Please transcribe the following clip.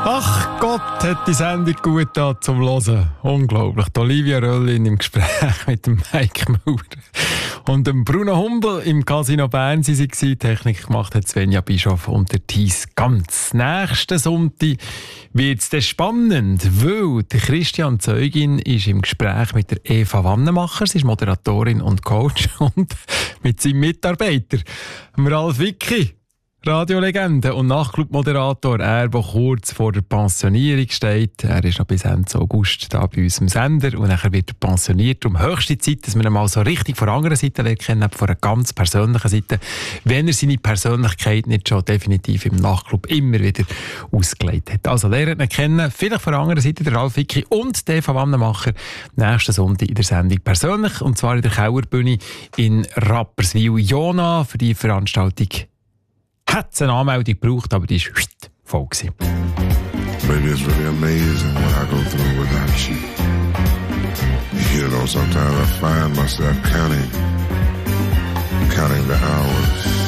Ach Gott, hat die Sendung gut da zum Hören. Unglaublich. Die Olivia Röllin im Gespräch mit dem Mike Maurer. Und dem Bruno Humbel im Casino Bern sie waren. Technik gemacht hat Svenja Bischof und der Thies Ganz. Nächsten Sonntag wird es dann spannend, weil der Christian Zeugin ist im Gespräch mit der Eva Wannemacher. Sie ist Moderatorin und Coach und mit seinem Mitarbeiter, Ralf Wicki. Radiolegende und Nachtclub-Moderator, er, der kurz vor der Pensionierung steht. Er ist noch bis Ende August da bei uns im Sender und nachher wird er pensioniert. Um höchste Zeit, dass wir ihn mal so richtig von der anderen Seite kennen, von einer ganz persönlichen Seite, wenn er seine Persönlichkeit nicht schon definitiv im Nachtclub immer wieder ausgelegt hat. Also lernt ihn kennen, vielleicht von der anderen Seite der Ralf Wicki und der Eva Wannemacher nächsten Sonntag in der Sendung persönlich, und zwar in der Kauerbühne in Rapperswil. Jona, für die Veranstaltung hat es eine Anmeldung gebraucht, aber die war voll gewesen. Baby, it's really amazing what I go through without you. You know, sometimes I find myself counting the hours